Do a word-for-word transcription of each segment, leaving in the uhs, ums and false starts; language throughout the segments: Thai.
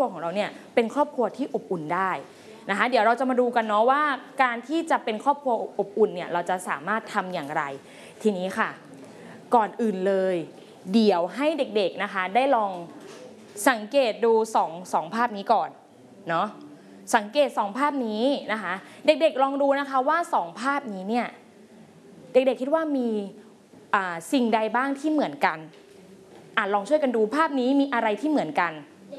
ของเราเนี่ยเป็นครอบครัวที่อบอุ่นได้นะคะเดี๋ยวเราจะมาดูกันเนาะว่าการที่จะเป็นครอบครัวอบอุ่นเนี่ยเราจะสามารถทำอย่างไรทีนี้ค่ะก่อนอื่นเลยเดี๋ยวให้เด็กๆนะคะได้ลองสังเกตดูสองสองภาพนี้ก่อนเนาะสังเกตสองภาพนี้นะคะเด็กๆลองดูนะคะว่าสองภาพนี้เนี่ยเด็กๆคิดว่ามีสิ่งใดบ้างที่เหมือนกันอ่ะลองช่วยกันดูภาพนี้มีอะไรที่เหมือนกัน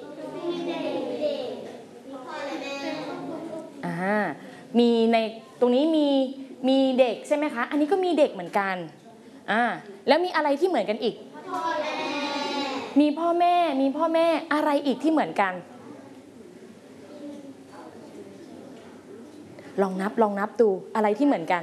อ่ามีในตรงนี้มีมีเด็กใช่ไหมคะอันนี้ก็มีเด็กเหมือนกันอ่าแล้วมีอะไรที่เหมือนกันอีกมีพ่อแม่มีพ่อแม่อะไรอีกที่เหมือนกันลองนับลองนับดูอะไรที่เหมือนกัน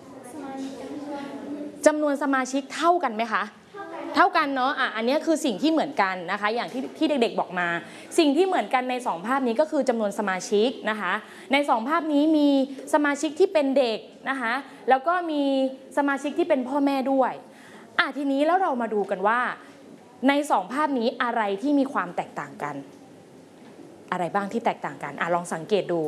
จำนวนสมาชิกเท่ากันไหมคะเท่ากันเนาะอ่ะอันนี้คือสิ่งที่เหมือนกันนะคะอย่างที่ที่เด็กๆบอกมาสิ่งที่เหมือนกันในสองภาพนี้ก็คือจำนวนสมาชิกนะคะในสองภาพนี้มีสมาชิกที่เป็นเด็กนะคะแล้วก็มีสมาชิกที่เป็นพ่อแม่ด้วยอ่ะทีนี้แล้วเรามาดูกันว่าในสองภาพนี้อะไรที่มีความแตกต่างกันอะไรบ้างที่แตกต่างกันอ่ะลองสังเกตดู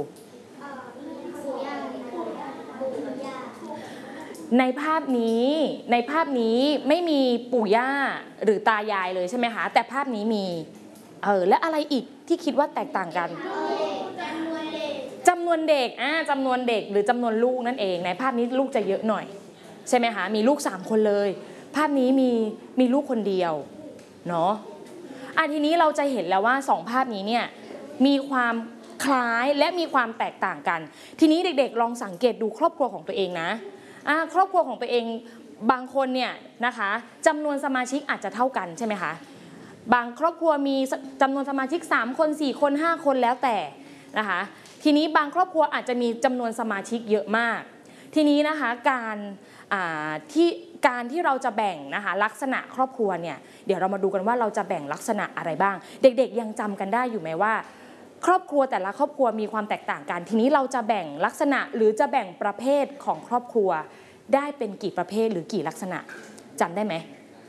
ในภาพนี้ในภาพนี้ไม่มีปู่ย่าหรือตายายเลยใช่ไหมคะแต่ภาพนี้มีเออและอะไรอีกที่คิดว่าแตกต่างกันจำนวนเด็กอ่าจำนวนเด็กหรือจำนวนลูกนั่นเองในภาพนี้ลูกจะเยอะหน่อยใช่ไหมคะมีลูกสามคนเลยภาพนี้มีมีลูกคนเดียวเนาะอ่ะทีนี้เราจะเห็นแล้วว่าสองภาพนี้เนี่ยมีความคล้ายและมีความแตกต่างกันทีนี้เด็กๆลองสังเกตดูครอบครัวของตัวเองนะครอบครัวของตัวเองบางคนเนี่ยนะคะจำนวนสมาชิกอาจจะเท่ากันใช่ไหมคะบางครอบครัวมีจำนวนสมาชิกสามคนสี่คนห้าคนแล้วแต่นะคะทีนี้บางครอบครัวอาจจะมีจำนวนสมาชิกเยอะมากทีนี้นะคะการที่การที่เราจะแบ่งนะคะลักษณะครอบครัวเนี่ยเดี๋ยวเรามาดูกันว่าเราจะแบ่งลักษณะอะไรบ้างเด็กๆยังจำกันได้อยู่ไหมว่าครอบครัวแต่ละครอบครัวมีความแตกต่างกันทีนี้เราจะแบ่งลักษณะหรือจะแบ่งประเภทของครอบครัวได้เป็นกี่ประเภทหรือกี่ลักษณะจำได้ไหม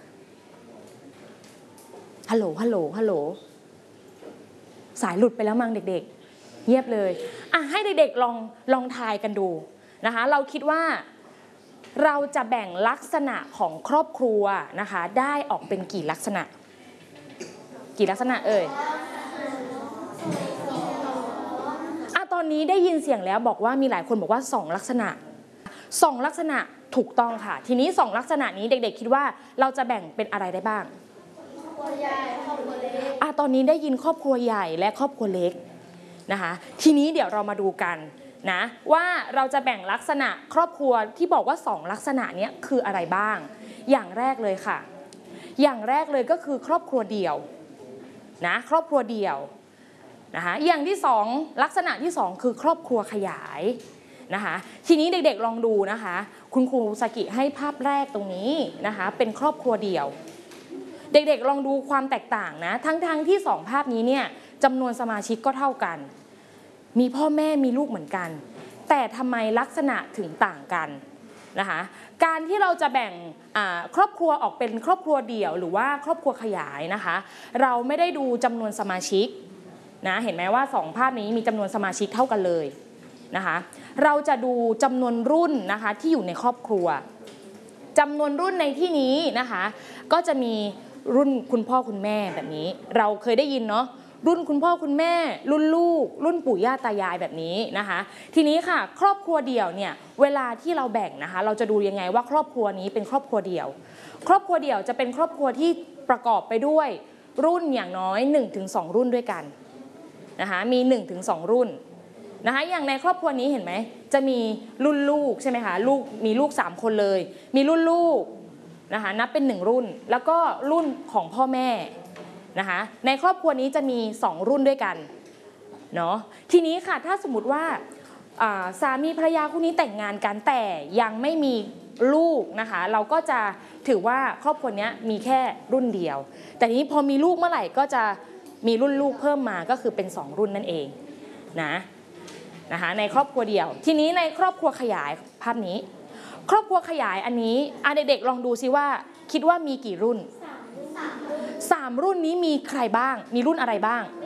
ฮัลโหลฮัลโหลฮัลโหลสายหลุดไปแล้วมั้งเด็กๆเงียบเลยอ่ะให้เด็กๆลองลองทายกันดูนะคะเราคิดว่าเราจะแบ่งลักษณะของครอบครัวนะคะได้ออกเป็นกี่ลักษณะกี่ลักษณะเอ่ยตอนนี้ได้ยินเสียงแล้วบอกว่ามีหลายคนบอกว่าสองลักษณะสองลักษณะถูกต้องค่ะทีนี้สองลักษณะนี้เด็กๆคิดว่าเราจะแบ่งเป็นอะไรได้บ้างครอบครัวใหญ่ครอบครัวเล็กอ่ะตอนนี้ได้ยินครอบครัวใหญ่และครอบครัวเล็กนะคะทีนี้เดี๋ยวเรามาดูกันนะว่าเราจะแบ่งลักษณะครอบครัวที่บอกว่าสองลักษณะนี้คืออะไรบ้างอย่างแรกเลยค่ะอย่างแรกเลยก็คือครอบครัวเดี่ยวนะครอบครัวเดี่ยวนะคะอย่างที่สองลักษณะที่สองคือครอบครัวขยายนะคะทีนี้เด็กๆลองดูนะคะคุณครูสกิให้ภาพแรกตรงนี้นะคะเป็นครอบครัวเดี่ยวเด็กๆลองดูความแตกต่างนะทั้งๆที่สองภาพนี้เนี่ยจำนวนสมาชิกก็เท่ากันมีพ่อแม่มีลูกเหมือนกันแต่ทำไมลักษณะถึงต่างกันนะคะการที่เราจะแบ่งครอบครัวออกเป็นครอบครัวเดี่ยวหรือว่าครอบครัวขยายนะคะเราไม่ได้ดูจำนวนสมาชิกนะเห็นไหมว่าสองภาพนี้มีจำนวนสมาชิกเท่ากันเลยนะคะเราจะดูจำนวนรุ่นนะคะที่อยู่ในครอบครัวจำนวนรุ่นในที่นี้นะคะก็จะมีรุ่นคุณพ่อคุณแม่แบบนี้เราเคยได้ยินเนาะรุ่นคุณพ่อคุณแม่รุ่นลูกรุ่นปู่ย่าตายายแบบนี้นะคะทีนี้ค่ะครอบครัวเดี่ยวเนี่ยเวลาที่เราแบ่งนะคะเราจะดูยังไงว่าครอบครัวนี้เป็นครอบครัวเดี่ยวครอบครัวเดี่ยวจะเป็นครอบครัวที่ประกอบไปด้วยรุ่นอย่างน้อย หนึ่งถึงสอง รุ่นด้วยกันนะคะมี หนึ่งถึงสอง รุ่นนะคะอย่างในครอบครัวนี้เห็นไหมจะมีรุ่นลูกใช่ไหมคะลูกมีลูกสามคนเลยมีรุ่นลูกนะคะนับเป็นหนึ่งรุ่นแล้วก็รุ่นของพ่อแม่นะคะในครอบครัวนี้จะมีสองรุ่นด้วยกันเนาะทีนี้ค่ะถ้าสมมติว่าสามีภรรยาคู่นี้แต่งงานกันแต่ยังไม่มีลูกนะคะเราก็จะถือว่าครอบครัวนี้มีแค่รุ่นเดียวแต่ทีนี้พอมีลูกเมื่อไหร่ก็จะมีรุ่นลูกเพิ่มมาก็คือเป็นสองรุ่นนั่นเองนะนะคะในครอบครัวเดียวทีนี้ในครอบครัวขยายภาพนี้ครอบครัวขยายอันนี้อ่ะเด็กๆลองดูซิว่าคิดว่ามีกี่รุ่นสามรุ่นนี้มีใครบ้างมีรุ่นอะไรบ้าง